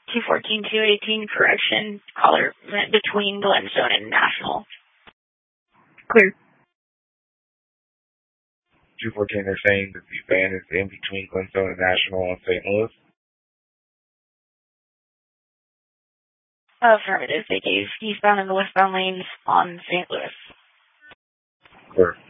214-218, correction, caller between Glenstone and National. Clear. 214, they're saying that the van is in between Glenstone and National on St. Louis. Affirmative. They gave eastbound and the westbound lanes on St. Louis. Clear.